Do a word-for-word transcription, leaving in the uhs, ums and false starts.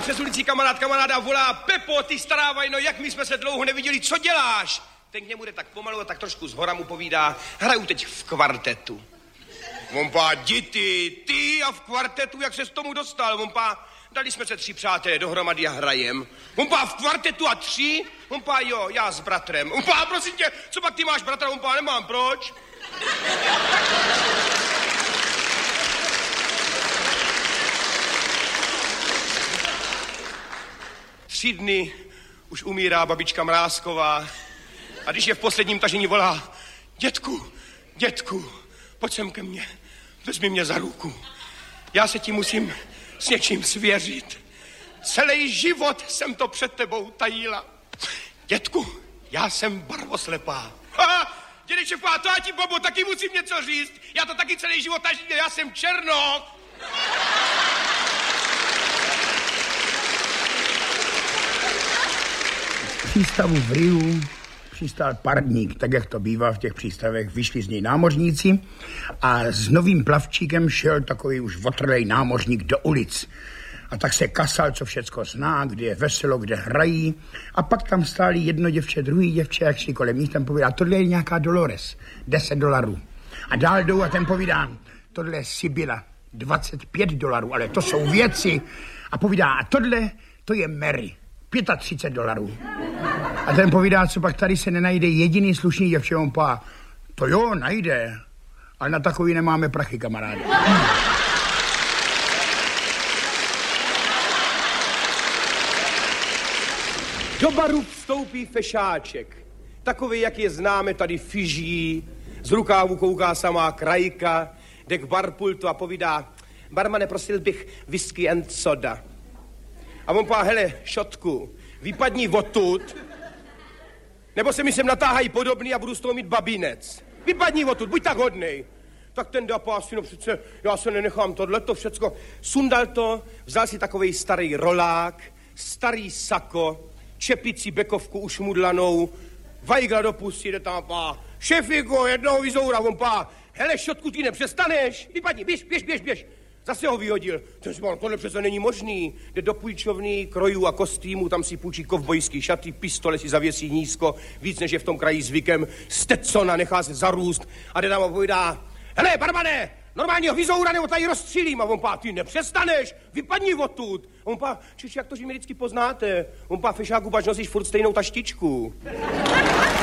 přes ulici kamarád kamaráda volá: Pepo, ty stará vajno, jak my jsme se dlouho neviděli, co děláš? Ten k němu jde tak pomalu a tak trošku zhora mu povídá: hraju teď v kvartetu. On pá, děti, ty a v kvartetu, jak se s tomu dostal? On pá, dali jsme se tři přátelé dohromady a hrajem. On pá, v kvartetu a tři? On pá, jo, já s bratrem. On pá, prosím tě, co pak ty máš bratra? On pá, nemám, proč? Tři dny už umírá babička Mrázková a když je v posledním tažení, volá: dětku, dětku, pojď sem ke mně, vezmi mě za ruku. Já se ti musím s něčím svěřit. Celý život jsem to před tebou tajila. Dětku, já jsem barvoslepá. Ha, dědeček, to já ti, babo, taky musím něco říct. Já to taky celý život tažila, já jsem černoch. V přístavu v Riu přistál parník, tak jak to bývá v těch přístavech. Vyšli z něj námořníci a s novým plavčíkem šel takový už otrlej námořník do ulic. A tak se kasal, co všecko zná, kde je veselo, kde hrají. A pak tam stáli jedno děvče, druhý děvče, jak šli kolem nich, tam povídá: tohle je nějaká Dolores, deset dolarů. A dál jdou a ten povídá: tohle je Sibyla, dvacet pět dolarů, ale to jsou věci. A povídá: a tohle, to je Mary, třicet pět dolarů. A ten povídá: co pak tady se nenajde jediný slušný děvče? On pá: to jo, najde, ale na takový nemáme prachy, kamaráde. Do baru vstoupí fešáček. Takový, jak je známe tady Fiží, z rukávu kouká samá krajka, jde k barpultu a povídá: barmane, prosil bych whisky and soda. A on pá: hele, šotku, vypadni odtud, nebo se mi sem natáhají podobný a budu z toho mít babinec. Vypadni odtud, buď tak hodnej. Tak ten dá pásy, no přece, já se nenechám tohleto všecko. Sundal to, vzal si takovej starý rolák, starý sako, čepici bekovku ušmudlanou, vajgla do pusy, jde tam pá: šefigo, jednoho vyzoura. On pá: hele, šotku, ty nepřestaneš, vypadni, běž, běž, běž, běž. Zase ho vyhodil. Ten si říkal: tohle přece není možný. Jde do půjčovny krojů a kostýmů, tam si půjčí kovbojský šaty, pistole si zavěsí nízko, víc než je v tom kraji zvykem, Stetsona nechá se zarůst a jde tam a povídá: hele, barmane, normálního vizoura nebo tady rozstřílím. A on pá: ty nepřestaneš, vypadni odtud. A on pá: čiž jak to, že mě vždycky poznáte? On pá: fešáku, pač nosíš furt stejnou taštičku.